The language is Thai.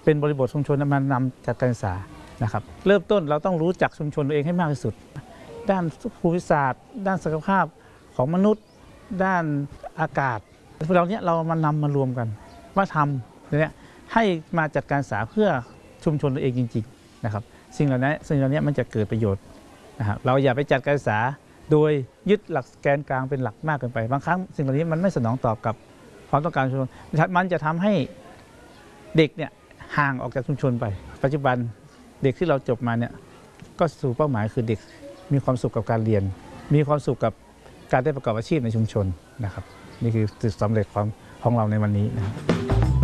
เป็นบริบทชุมชนมานำจัดการศึกษานะครับเริ่มต้นเราต้องรู้จักชุมชนตัวเองให้มากที่สุดด้านภูมิศาสตร์ด้านศักยภาพของมนุษย์ด้านอากาศเราเนี้ยเรามานำมารวมกันว่าทำเนี่ยให้มาจัดการศึกษาเพื่อชุมชนตัวเองจริงๆนะครับสิ่งเหล่านี้มันจะเกิดประโยชน์นะครับเราอย่าไปจัดการศึกษาโดยยึดหลักแกนกลางเป็นหลักมากเกินไปบางครั้งสิ่งเหล่านี้มันไม่สนองตอบกับความต้องการชุมชนมันจะทำให้เด็กเนี่ยห่างออกจากชุมชนไปปัจจุบันเด็กที่เราจบมาเนี่ยก็สู่เป้าหมายคือเด็กมีความสุขกับการเรียนมีความสุขกับการได้ประกอบอาชีพในชุมชนนะครับนี่คือจุดสำเร็จของเราในวันนี้นะครับ